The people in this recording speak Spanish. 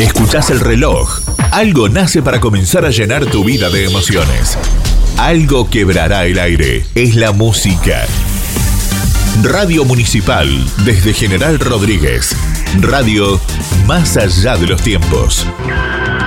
Escuchás el reloj. Algo nace para comenzar a llenar tu vida de emociones. Algo quebrará el aire. Es la música. Radio Municipal, desde General Rodríguez. Radio más allá de los tiempos.